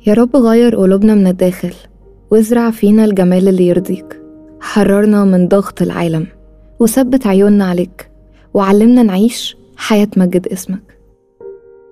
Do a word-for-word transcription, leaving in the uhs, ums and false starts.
يا رب غير قلوبنا من الداخل وازرع فينا الجمال اللي يرضيك. حررنا من ضغط العالم وثبت عيوننا عليك، وعلمنا نعيش حياة مجد اسمك.